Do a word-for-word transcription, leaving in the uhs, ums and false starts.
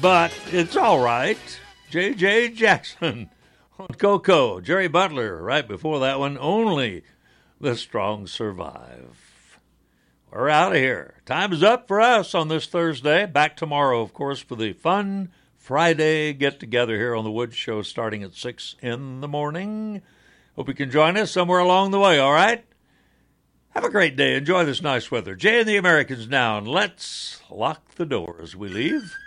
but it's all right. J J Jackson on Coco. Jerry Butler right before that one. Only the strong survive. We're out of here. Time is up for us on this Thursday. Back tomorrow, of course, for the fun Friday get-together here on The Wood Show starting at six in the morning. Hope you can join us somewhere along the way, all right? Have a great day. Enjoy this nice weather. Jay and the Americans now, and let's lock the door as we leave.